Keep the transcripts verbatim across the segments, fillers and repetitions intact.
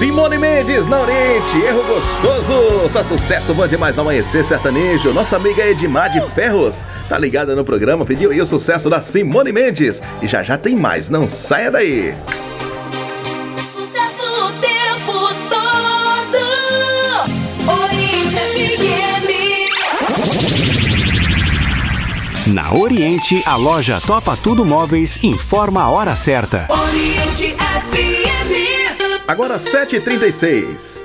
Simone Mendes na Oriente, erro gostoso. Só sucesso, bom demais amanhecer sertanejo. Nossa amiga Edmar de Ferros tá ligada no programa, pediu aí o sucesso da Simone Mendes. E já já tem mais, não saia daí. Sucesso o tempo todo. Oriente F M. Na Oriente, a loja Topa Tudo Móveis informa a hora certa. Oriente F M. Agora sete e trinta e seis.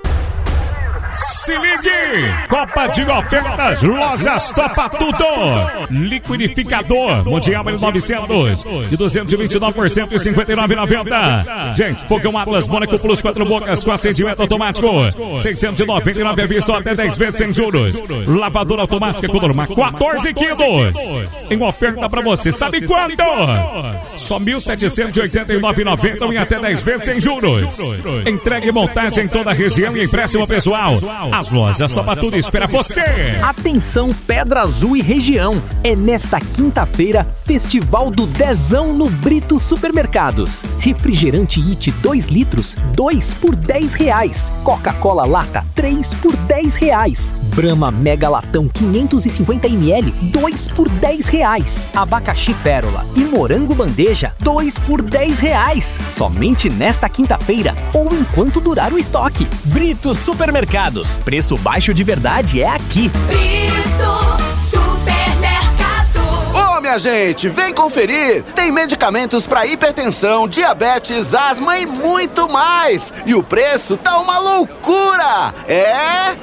Se ligue! Copa de ofertas, lojas Topa Tudo! Liquidificador Mundial mil e novecentos de duzentos e vinte e nove por cento e cinquenta e nove reais e noventa centavos. Gente, Fogão Atlas Mônaco Plus quatro bocas com acendimento automático seiscentos e noventa e nove reais à vista ou até dez vezes sem juros. Lavadora automática com norma quatorze quilos. Em oferta pra você, sabe quanto? Só mil setecentos e oitenta e nove reais e noventa centavos em até dez vezes sem juros. Entregue e montagem em toda a região e empréstimo pessoal. As lojas Topa Tudo espera você! Atenção Pedra Azul e região! É nesta quinta-feira, Festival do Dezão no Brito Supermercados. Refrigerante I T dois litros, dois por dez reais. Coca-Cola Lata, três por dez reais. Brahma Mega Latão quinhentos e cinquenta mililitros, dois por dez reais. Abacaxi Pérola e Morango Bandeja, dois por dez reais. Somente nesta quinta-feira ou enquanto durar o estoque. Brito Supermercados. Preço baixo de verdade é aqui. Brito Supermercado. Ô, minha gente, vem conferir! Tem medicamentos para hipertensão, diabetes, asma e muito mais! E o preço tá uma loucura! É...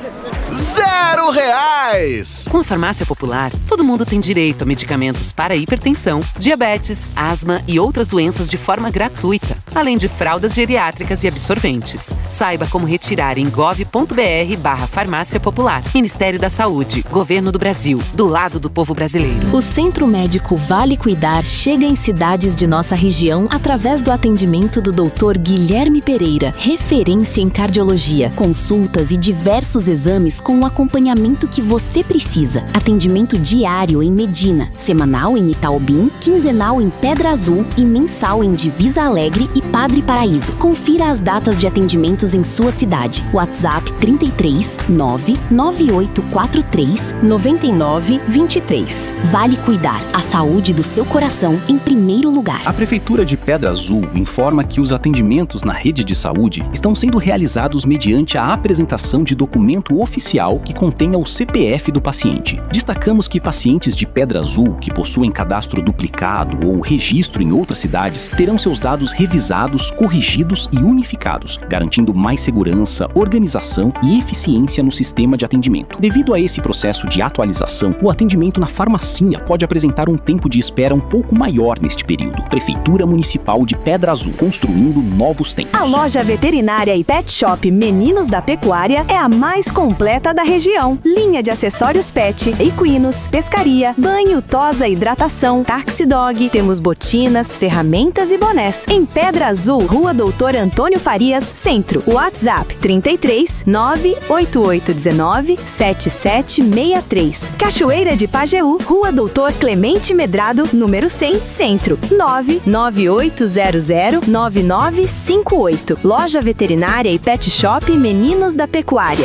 Zero reais! Com a Farmácia Popular, todo mundo tem direito a medicamentos para hipertensão, diabetes, asma e outras doenças de forma gratuita, além de fraldas geriátricas e absorventes. Saiba como retirar em gov.br barra Farmácia Popular. Ministério da Saúde, Governo do Brasil, do lado do povo brasileiro. O Centro Médico Vale Cuidar chega em cidades de nossa região através do atendimento do doutor Guilherme Pereira, referência em cardiologia, consultas e diversos exames com o acompanhamento que você precisa. Atendimento diário em Medina, semanal em Itaobim, quinzenal em Pedra Azul e mensal em Divisa Alegre e Padre Paraíso. Confira as datas de atendimentos em sua cidade. WhatsApp trinta e três, nove nove oito quatro três, nove nove dois três. Vale Cuidar, a saúde do seu coração em primeiro lugar. A Prefeitura de Pedra Azul informa que os atendimentos na rede de saúde estão sendo realizados mediante a apresentação de documento oficial que contenha o C P F do paciente. Destacamos que pacientes de Pedra Azul que possuem cadastro duplicado ou registro em outras cidades terão seus dados revisados, corrigidos e unificados, garantindo mais segurança, organização e eficiência no sistema de atendimento. Devido a esse processo de atualização, o atendimento na farmacinha pode apresentar um tempo de espera um pouco maior neste período. Prefeitura Municipal de Pedra Azul, construindo novos tempos. A loja veterinária e pet shop Meninos da Pecuária é a mais completa da região. Linha de acessórios pet, equinos, pescaria, banho, tosa, hidratação, taxi dog, temos botinas, ferramentas e bonés. Em Pedra Azul, Rua Doutor Antônio Farias, Centro. WhatsApp trinta e três, nove oito oito um nove, sete sete seis três. Cachoeira de Pajeú, Rua Doutor Clemente Medrado, número cem, Centro. nove nove oito zero zero nove nove cinco oito. Loja veterinária e pet shop Meninos da Pecuária.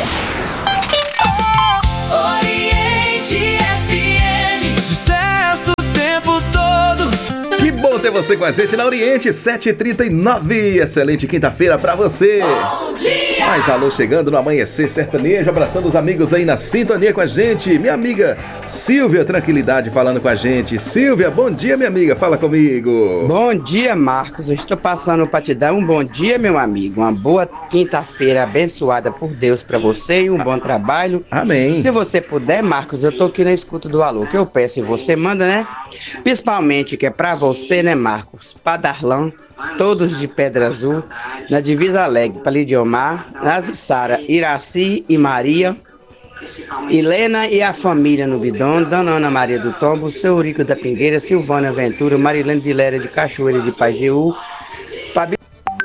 Oriente F M. Sucesso o tempo todo. Que bom ter você com a gente na Oriente, sete e trinta e nove. Excelente quinta-feira pra você. Bom dia. Mais alô chegando no Amanhecer Sertanejo, abraçando os amigos aí na sintonia com a gente. Minha amiga Silvia Tranquilidade falando com a gente. Silvia, bom dia, minha amiga, fala comigo. Bom dia, Marcos. Eu estou passando para te dar um bom dia, meu amigo. Uma boa quinta-feira abençoada por Deus para você e um bom trabalho. Amém. Se você puder, Marcos, eu tô aqui na escuta do alô, que eu peço e você manda, né? Principalmente que é para você, né, Marcos? Padarlão, todos de Pedra Azul, na Divisa Alegre, para Lidiomar, Nazissara, Iraci e Maria, Helena e a família no Bidão, Dona Ana Maria do Tombo, Seu Eurico da Pingueira, Silvânia Ventura, Marilene Vilera de Cachoeira de Pajeú, Pabi...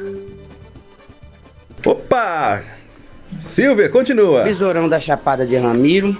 Opa! Silvia, continua. Besourão da Chapada de Ramiro,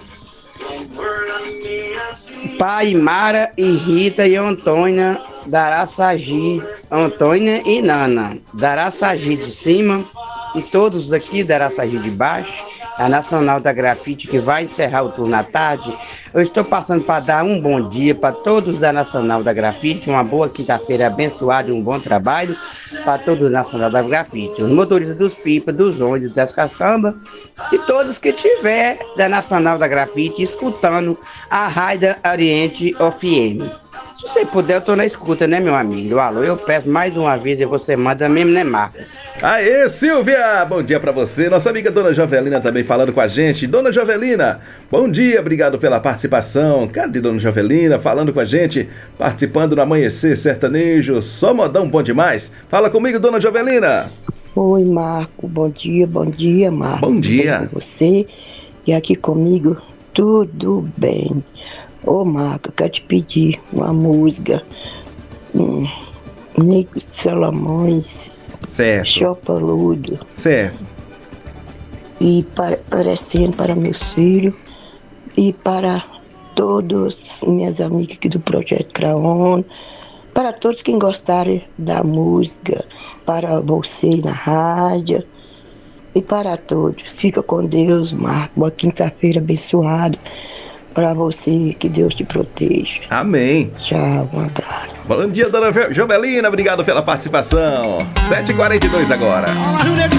Pai, Mara e Rita e Antônia da Araçagi, Antônia e Nana, da Araçagi de Cima, e todos aqui da Araçagi de Baixo, a Nacional da Grafite, que vai encerrar o turno à tarde. Eu estou passando para dar um bom dia para todos da Nacional da Grafite, uma boa quinta-feira abençoada e um bom trabalho para todos da Nacional da Grafite, os motoristas dos pipas, dos ônibus, das caçambas e todos que tiver da Nacional da Grafite escutando a Rádio Oriente F M. Se você puder, eu tô na escuta, né, meu amigo? Alô, eu peço mais uma vez e você manda mesmo, né, Marcos? Aê, Silvia! Bom dia pra você. Nossa amiga Dona Jovelina também falando com a gente. Dona Jovelina, bom dia, obrigado pela participação. Cadê Dona Jovelina falando com a gente? Participando do Amanhecer Sertanejo. Só modão bom demais. Fala comigo, Dona Jovelina. Oi, Marco. Bom dia, bom dia, Marco. Bom dia. Bom dia você. E aqui comigo, tudo bem. Ô, Marco, eu quero te pedir uma música. Hum, Nico Salomões. Certo. Chopaludo. Certo. E para, parecendo para meus filhos e para todas minhas amigas aqui do Projeto Craon, para todos que gostarem da música, para você na rádio e para todos. Fica com Deus, Marco. Uma quinta-feira abençoada. Para você, que Deus te proteja. Amém. Tchau, um abraço. Bom dia, Dona Jovelina, obrigado pela participação. sete e quarenta e dois agora. Olá, Rio Negro